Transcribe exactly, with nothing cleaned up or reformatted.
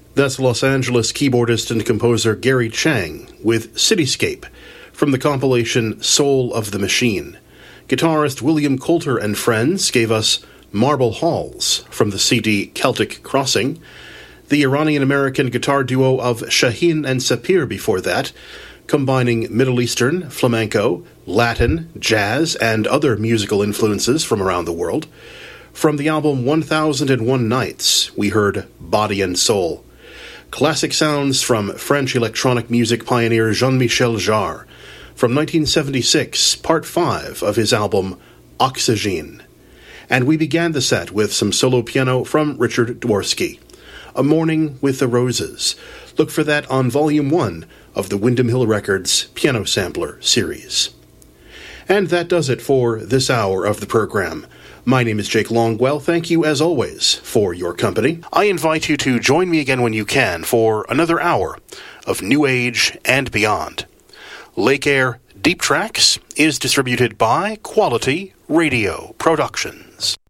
That's Los Angeles keyboardist and composer Gary Chang with Cityscape from the compilation Soul of the Machine. Guitarist William Coulter and Friends gave us Marble Halls from the C D Celtic Crossing. The Iranian-American guitar duo of Shaheen and Sapir before that, combining Middle Eastern, flamenco, Latin, jazz, and other musical influences from around the world. From the album one thousand one Nights, we heard Body and Soul. Classic sounds from French electronic music pioneer Jean-Michel Jarre, from nineteen seventy-six, part five of his album Oxygene. And we began the set with some solo piano from Richard Dworsky. A Morning with the Roses. Look for that on Volume one of the Windham Hill Records Piano Sampler series. And that does it for this hour of the program. My name is Jake Longwell. Thank you, as always, for your company. I invite you to join me again when you can for another hour of New Age and beyond. Lake Air Deep Tracks is distributed by Quality Radio Productions.